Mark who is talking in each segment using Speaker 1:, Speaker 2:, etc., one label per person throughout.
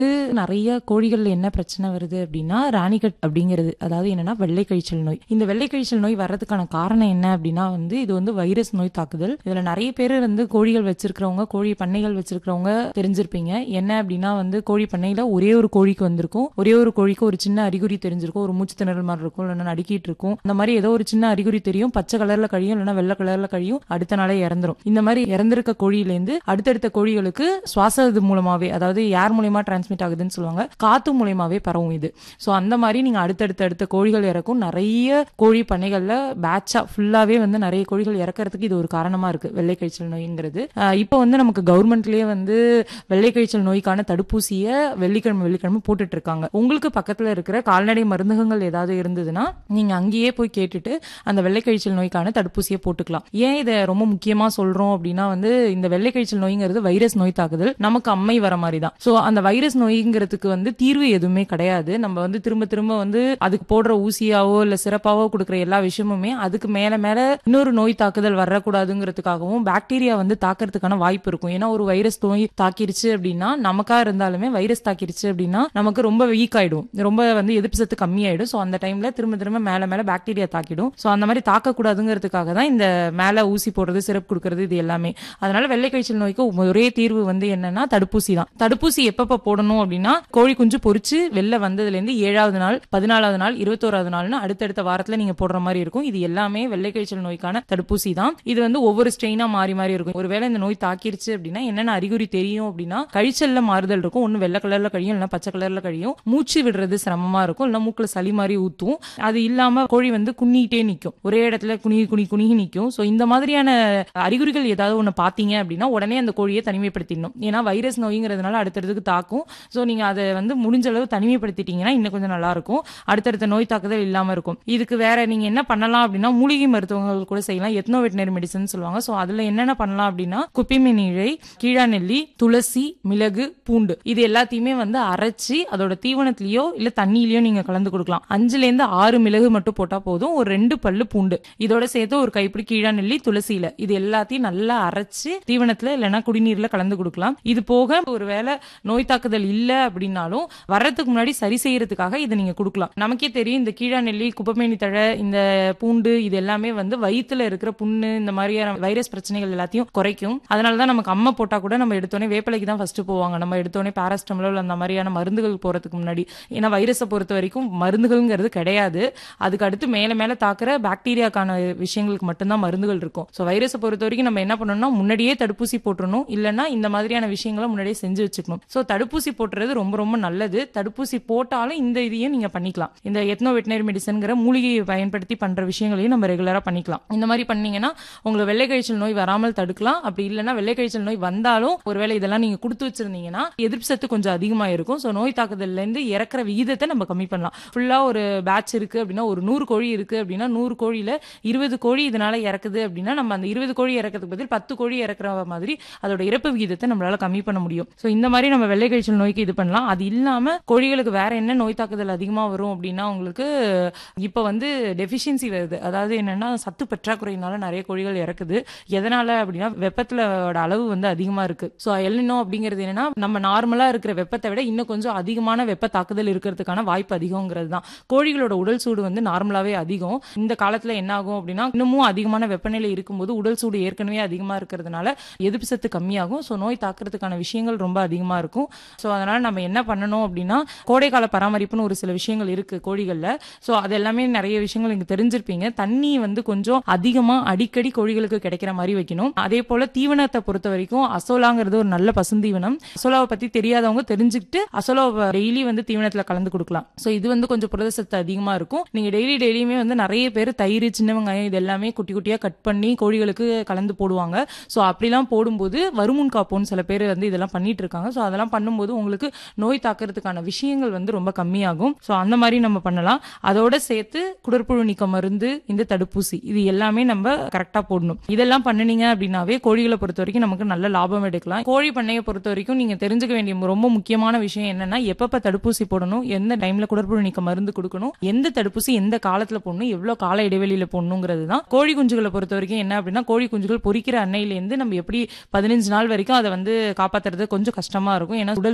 Speaker 1: நிறைய கோழிகள்ல என்ன பிரச்சனை வருது அப்படின்னா ராணிகட் அப்படிங்கிறது, அதாவது என்னன்னா வெள்ளை கழிச்சல் நோய். இந்த வெள்ளை கழிச்சல் நோய் வர்றதுக்கான காரணம் என்ன அப்படின்னா இது வந்து வைரஸ் நோய் தாக்குதல். இதுல நிறைய பேர் கோழிகள் வச்சிருக்கிறவங்க, கோழி பண்ணைகள் வச்சிருக்கிறவங்க தெரிஞ்சிருப்பீங்க. என்ன அப்படின்னா கோழி பண்ணையில ஒரே ஒரு கோழிக்கு வந்திருக்கும், ஒரே ஒரு கோழிக்கு ஒரு சின்ன அறிகுறி தெரிஞ்சிருக்கும், ஒரு மூச்சு திணறல் மாதிரி இருக்கும், இல்லைன்னா நடுக்கிட்டு இருக்கும். அந்த மாதிரி ஏதோ ஒரு சின்ன அறிகுறி தெரியும், பச்சை கலர்ல கழியும், இல்லைன்னா வெள்ளை கலர்ல கழியும், அடுத்த நாளே இறந்துரும். இந்த மாதிரி இறந்திருக்க கோழியிலேருந்து அடுத்தடுத்த கோழிகளுக்கு சுவாசது மூலமாவே, அதாவது ஏர் மூலமா டிரான்ஸ்மிட் ஆகுதுன்னு சொல்லுவாங்க, காத்து மூலமாவே பரவும் இது. சோ அந்த மாதிரி நீங்க அடுத்த கோழிகள் இறக்கும். நிறைய கோழி பண்ணைகள்ல பேட்சா ஃபுல்லாவே நிறைய கோழிகள் இறக்கிறதுக்கு இது ஒரு காரணமா இருக்கு, வெள்ளை கழிச்சல் நோய்ங்கிறது. இப்போ நமக்கு கவர்மெண்ட்லயே வெள்ளை கழிச்சல் நோய்க்கான தடுப்பூசிய வெள்ளிக்கிழமை போட்டுட்டு இருக்காங்க. உங்களுக்கு பக்கத்துல இருக்கிற கால்நடை மருந்தகங்கள் ஏதாவது இருந்ததுன்னா நீங்க அங்கேயே போய் கேட்டுட்டு அந்த வெள்ளை கழிச்சல் நோய்க்கான தடுப்பூசியை போட்டுக்கலாம். ஏன் இதை ரொம்ப முக்கியமா சொல்றோம் அப்படின்னா இந்த வெள்ளை கழிச்சல் நோய்ங்கிறது வைரஸ் நோய் தாக்குதல், நமக்கு அம்மை வர மாதிரி தான். சோ அந்த வைரஸ் நோய்ங்கிறதுக்கு தீர்வு எதுவுமே கிடையாது. நம்ம திரும்ப திரும்ப அதுக்கு போடுற ஊசியாவோ இல்ல சிறப்பாவோ கொடுக்குற எல்லா விஷயமுமே அதுக்கு மேல இன்னொரு நோய் தாக்குதல் வரக்கூடாதுங்கிறதுக்காகவும் பாக்டீரியா தாக்கிறதுக்கான வாய்ப்பு இருக்கும். ஏன்னா ஒரு வைரஸ் நோய் தாக்கிருச்சு அப்படின்னா, நமக்கா இருந்தாலுமே வைரஸ் தாக்கிருச்சு அப்படின்னா நமக்கு ரொம்ப வீக் ஆயிடும், ரொம்ப எதிர்ப்பு சத்து கம்மியாயிடும். சோ அந்த டைம்ல திரும்ப திரும்ப மேல பாக்டீரியா தாக்கிடும். சோ அந்த மாதிரி தாக்க கூடாதுங்கிறதுக்காக தான் இந்த மேல ஊசி போடுறது, சிறப்பு கொடுக்கறது, இது எல்லாமே. அதனால வெள்ளை கழிச்சல் நோய்க்கு ஒரே தீர்வு என்னன்னா தடுப்பூசி தான். தடுப்பூசி எப்ப போடணும் அப்படின்னா, கோழி குஞ்சு பொரிச்சு வெளில வந்ததுல இருந்து 7வது நாள், 14வது நாள், 21வது நாள்னு அடுத்தடுத்த வாரத்துல நீங்க போடுற மாதிரி இருக்கும். இது எல்லாமே வெள்ளை கழிச்சல் நோய்க்கான தடுப்பூசி தான். இது ஒவ்வொரு ஸ்ட்ரெயினா மாறி மாறி இருக்கும். ஒருவேளை இந்த நோய் தாக்கிருச்சு அப்படின்னா என்னென்ன அறிகுறி தெரியும் அப்படின்னா, கழிச்சல்ல மாறுதல் இருக்கும். ஒன்னு வெள்ளை கலர்ல கழியும், இல்லைன்னா பச்சை கலர்ல கழியும், மூச்சு விடுறது சிரமமா இருக்கும், இல்லைன்னா மூக்குல சளி மாதிரி ஊத்தும். அது இல்லாம கோழி குனிட்டே நிக்கும், ஒரே இடத்துல குனிகி நிக்கும். சோ இந்த மாதிரியான அறிகுறிகள் ஏதாவது ஒண்ணு பாத்தீங்க அப்படின்னா உடனே அந்த கோழியை தனிமைப்படுத்திடணும். ஏன்னா வைரஸ் நோய்ங்கிறதுனால அடுத்தடுத்துக்கு தாக்கும். சோ நீங்க அதை முடிஞ்ச அளவு தனிமைப்படுத்திட்டீங்கன்னா இன்னும் கொஞ்சம் நல்லா இருக்கும், அடுத்தடுத்த நோய் தாக்குதல் இல்லாம இருக்கும். இதுக்கு வேற நீங்க என்ன பண்ணலாம் அப்படின்னா, மூலிகை மருத்துவங்கள் கூட செய்யலாம், எத்னோ வெட்டினரி மெடிசன் சொல்லுவாங்க. சோ அதுல என்னென்ன பண்ணலாம் அப்படின்னா, குப்பிமேனி இழை, கீழாநெல்லி, துளசி, மிளகு, பூண்டு, இது எல்லாத்தையுமே அரைச்சி அதோட தீவனத்திலயோ இல்ல தண்ணியிலயோ நீங்க கலந்து கொடுக்கலாம். 5ல இருந்து 6 மிளகு மட்டும் போட்டா போதும், ஒரு 2 பல்லு பூண்டு, இதோட சேர்த்து ஒரு கைப்பிடி கீழாநெல்லி, துளசியில, இது எல்லாத்தையும் நல்லா அரைச்சு தீவனத்துல இல்லைன்னா குடிநீர்ல கலந்து கொடுக்கலாம். இது போக ஒருவேளை நோய் தாக்குதல் இல்ல அப்படின்னாலும் வர்றதுக்கு முன்னாடி சரி செய்யறதுக்காக இதை நீங்க கொடுக்கலாம். நமக்கே தெரியும், இந்த கீழாநெல்லி, குப்பமேனி தழை, இந்த பூண்டு, இது எல்லாமே வயித்துல இருக்கிற புண்ணு, இந்த மாதிரியான வைரஸ் பிரச்சனைகள் எல்லாத்தையும் குறைக்கும். அதனாலதான் நமக்கு அம்மை போட்டா கூட நம்ம எடுத்தோடனே வேப்பிலைக்கு தான் ஃபர்ஸ்ட் போவாங்க. நம்ம எடுத்தோடனே பாராஸ்டமல் அந்த மாதிரியான மருந்துகள் போறதுக்கு முன்னாடி. ஏன்னா வைரஸை பொறுத்த வரைக்கும் மருந்துகள்ங்கிறது கிடையாது, அதுக்கு அடுத்து மேல தாக்குற பாக்டீரியாக்கான விஷயங்களுக்கு மட்டும்தான் மருந்துகள் இருக்கும். சோ வைரஸை பொறுத்த வரைக்கும் நம்ம என்ன பண்ணணும்னா, முன்னாடியே தடுப்பூசி போட்டுறணும், இல்லைன்னா இந்த மாதிரியான விஷயங்களை முன்னாடியே செஞ்சு வச்சுக்கணும். சோ தடுப்பூசி போட்டுறது ரொம்ப ரொம்ப நல்லது. தடுப்பூசி போட்டாலும் இந்த இதையும் நீங்க பண்ணிக்கலாம். இந்த எத்னோ வெட்டினரி மெடிசன்ங்கிற மூலிகையை பயன்படுத்தி பண்ற விஷயங்களையும் நம்ம ரெகுலரா பண்ணிக்கலாம். இந்த மாதிரி பண்ணீங்கன்னா உங்களுக்கு வெள்ளை கழிச்சல் நோய் வராமல் தடுக்கலாம். அப்படி இல்லைன்னா வெள்ளை கழிச்சல் நோய் வந்தாலும் ஒருவேளை இதெல்லாம் நீங்க கொடுத்து வச்சிருந்தீங்கன்னா எதிர்ப்பு சத்து கொஞ்சம் அதிகமா இருக்கும். சோ நோய் தாக்குதல்ல இருந்து இறக்குற விகிதத்தை நம்ம கம்மி பண்ணலாம். ஃபுல்லா ஒரு பேட்ச் இருக்கு அப்படின்னா, ஒரு 100 கோழி இருக்கு அப்படின்னா, 100 கோழியில 20 கோழி இதனால இறக்குது அப்படின்னா, நம்ம அந்த 20 கோழி இறக்கிறதுக்கு பதில் 10 கோழி இறக்குற மாதிரி அதோட இறப்பு விகிதத்தை நம்மளால கம்மி பண்ண முடியும். சோ இந்த மாதிரி நம்ம வெள்ளை கழிச்சல் நோய்க்கு இது பண்ணலாம். அது இல்லாம கோழிகளுக்கு வேற என்ன நோய் தாக்குதல் அதிகமா வரும் அப்படின்னா, உங்களுக்கு இப்ப டெஃபிஷியன்சி வருது. அதாவது என்னன்னா, சத்து பற்றாக்குறையினால நிறைய கோழிகள் இறக்குது. எதனால அப்படின்னா, வெப்பத்துல அளவு அதிகமா இருக்கு. சோ எல்னினோ அப்படிங்கிறது என்னன்னா, நம்ம நார்மலா இருக்கிற வெப்பத்தை விட இன்னும் கொஞ்சம் அதிகமான வெப்ப தாக்குதல் இருக்கிறதுக்கான வாய்ப்பு அதிகம்ங்கிறது தான். கோழிகளோட உடல் சூடு நார்மலாவே அதிகம். இந்த காலத்துல என்ன ஆகும் அப்படின்னா, இன்னமும் அதிகமான வெப்பநிலை இருக்கும்போது உடல் சூடு ஏற்கனவே அதிகமா இருக்கிறதுனால எதிர்ப்பு சத்து கம்மியாகும். சோ நோய் தாக்குறதுக்கான விஷயங்கள் ரொம்ப அதிகமா இருக்கும். சோ அதனால நம்ம என்ன பண்ணணும் அப்படின்னா, கோடைக்கால பராமரிப்புன்னு ஒரு சில விஷயங்கள் இருக்கு கோழிகள்ல. சோ அது எல்லாமே நிறைய விஷயங்கள் நீங்க தெரிஞ்சிருப்பீங்க. தண்ணி கொஞ்சம் அதிகமா அடிக்கடி கோழிகளுக்கு கிடைக்கிற மாதிரி வைக்கணும். அதே போல தீவனத்தை பொறுத்த வரைக்கும் அசோலாங்கிறது ஒரு நல்ல பசுந்தீவனம். அசோலாவை பத்தி தெரியாதவங்க தெரிஞ்சுக்கிட்டு அசோலாவை டெய்லி தீவனத்துல கலந்து கொடுக்கலாம். சோ இது கொஞ்சம் புரத சத்து அதிகமா இருக்கும். நீங்க டெய்லியுமே நிறைய பேர் தயிர், சின்ன வெங்காயம், இது எல்லாமே குட்டி குட்டியா கட் பண்ணி கோழிகளுக்கு கலந்து போடுவாங்க. சோ அப்படிலாம் போடும்போது வருமுன் காப்போன்னு சில பேர் இதெல்லாம் பண்ணிட்டு இருக்காங்க. சோ அதெல்லாம் பண்ணும்போது உங்களுக்கு நோய் தாக்குறதுக்கான விஷயங்கள் ரொம்ப கம்மியாகும். சோ அந்த மாதிரி நம்ம பண்ணலாம். அதோட சேர்த்து குடற்புழு நீக்க மருந்து, இந்த தடுப்பூசி, இது எல்லாமே நம்ம கரெக்டா போடணும். இதெல்லாம் பண்ணினீங்க அப்படின்னாவே கோழிகளை பொறுத்த வரைக்கும் நமக்கு நல்ல லாபம் எடுக்கலாம். கோழி பண்ணையை பொறுத்த வரைக்கும் நீங்க தெரிஞ்சுக்க வேண்டிய ரொம்ப முக்கியமான விஷயம் என்னன்னா, எப்பப்ப தடுப்பூசி போடணும், எந்த டைம்ல குடற்புழு நீக்க மருந்து கொடுக்கணும், எந்த தடுப்பூசி எந்த காலத்துல போடணும், எவ்வளவு கால இடைவெளியில போடணுங்கிறது தான். கோழி குஞ்சுகளை பொறுத்த வரைக்கும் என்ன அப்படின்னா, கோழி குஞ்சுகள் பொரிக்கிற அன்னையில இருந்து நம்ம எப்படி 15 நாள் வரைக்கும் அதை காப்பாத்துறது கொஞ்சம் கஷ்டமா இருக்கும். ஏன்னா உடல் சூடு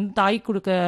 Speaker 1: வந்து தாய் கொடுக்க